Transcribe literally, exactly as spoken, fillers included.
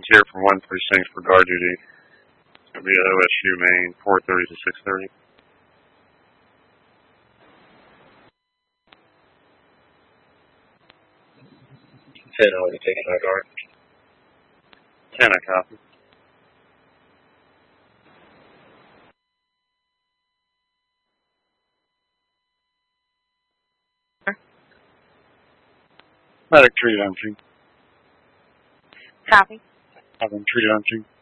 here from one precinct for guard duty. It's going to be at O S U Main, four thirty to six thirty. ten, I'll be taking my guard. ten, I copy. Medic treated empty. Copy. I've been treated empty.